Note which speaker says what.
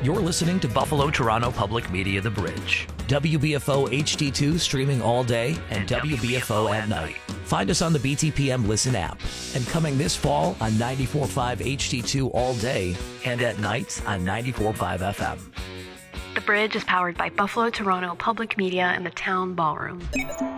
Speaker 1: You're listening to Buffalo Toronto Public Media The Bridge. WBFO HD2 streaming all day and WBFO at night. Find us on the BTPM Listen app. And coming this fall on 94.5 HD2 all day and at night on 94.5 FM.
Speaker 2: The Bridge is powered by Buffalo Toronto Public Media and the Town Ballroom.